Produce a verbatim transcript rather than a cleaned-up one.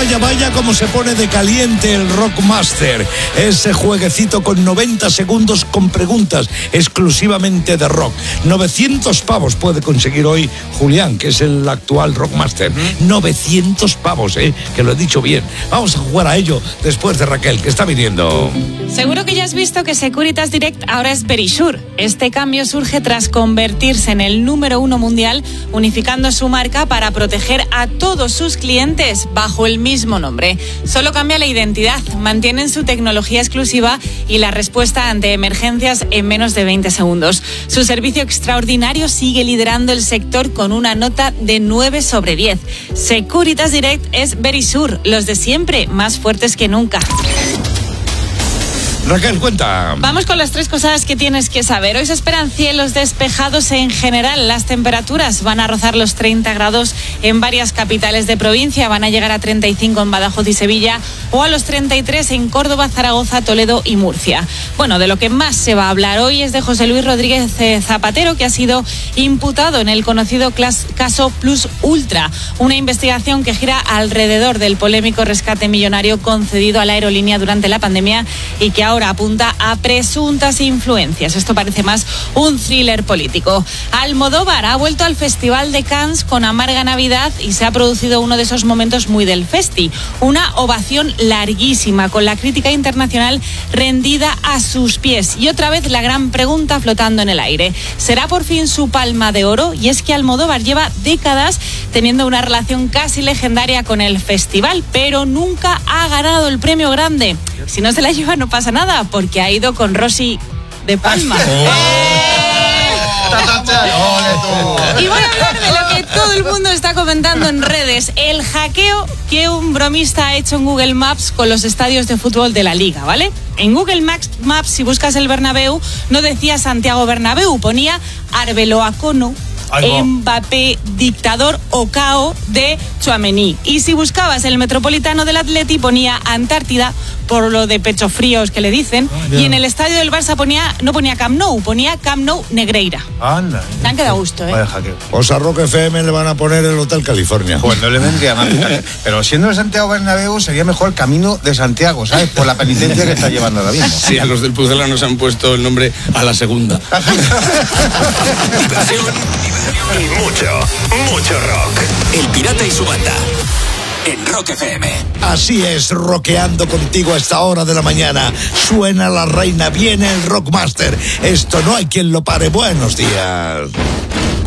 vaya, vaya cómo se pone de caliente el Rockmaster. Ese jueguecito con noventa segundos con preguntas exclusivamente de rock. novecientos pavos puede conseguir hoy Julián, que es el actual Rockmaster. Uh-huh. novecientos pavos, ¿eh? Que lo he dicho bien. Vamos a jugar a ello después de Raquel, que está viniendo. Seguro que ya has visto que Securitas Direct ahora es Verisure. Este cambio surge tras convertirse en el número uno mundial, unificando su marca para proteger a todos sus clientes bajo el mismo nombre. Solo cambia la identidad, mantienen su tecnología exclusiva y la respuesta ante emergencias en menos de veinte segundos. Su servicio extraordinario sigue liderando el sector con una nota de nueve sobre diez. Securitas Direct es Verisure, los de siempre, más fuertes que nunca. Raquel, cuenta. Vamos con las tres cosas que tienes que saber. Hoy se esperan cielos despejados en general. Las temperaturas van a rozar los treinta grados en varias capitales de provincia. Van a llegar a treinta y cinco en Badajoz y Sevilla o a los treinta y tres en Córdoba, Zaragoza, Toledo y Murcia. Bueno, de lo que más se va a hablar hoy es de José Luis Rodríguez Zapatero, que ha sido imputado en el conocido caso Plus Ultra, una investigación que gira alrededor del polémico rescate millonario concedido a la aerolínea durante la pandemia y que ahora ahora apunta a presuntas influencias. Esto parece más un thriller político. Almodóvar ha vuelto al Festival de Cannes con Amarga Navidad y se ha producido uno de esos momentos muy del festi. Una ovación larguísima con la crítica internacional rendida a sus pies. Y otra vez la gran pregunta flotando en el aire. ¿Será por fin su palma de oro? Y es que Almodóvar lleva décadas teniendo una relación casi legendaria con el festival, pero nunca ha ganado el premio grande. Si no se la lleva no pasa nada, porque ha ido con Rosy de Palma. Oh. Y voy a hablar de lo que todo el mundo está comentando en redes. El hackeo que un bromista ha hecho en Google Maps con los estadios de fútbol de la Liga, ¿vale? En Google Maps, Maps si buscas el Bernabéu, no decía Santiago Bernabéu, ponía Arbeloacono, Mbappé, dictador o cao de Tchouaméni. Y si buscabas el Metropolitano del Atleti ponía Antártida, por lo de pechos fríos que le dicen. Oh, y en el estadio del Barça ponía, no ponía Camp Nou, ponía Camp Nou Negreira. Anda. Te han quedado a gusto, ¿eh? Vaya jaque. Pues a Rock F M le van a poner el Hotel California. Pues no le vendría mal. Pero siendo el Santiago Bernabéu sería mejor Camino de Santiago, ¿sabes? Por la penitencia que está llevando ahora mismo. Sí, a los del Pucela nos han puesto el nombre a la segunda. Y mucho, mucho rock. El Pirata y su banda. En Rock F M. Así es, rockeando contigo a esta hora de la mañana. Suena la reina, viene el Rockmaster. Esto no hay quien lo pare. Buenos días.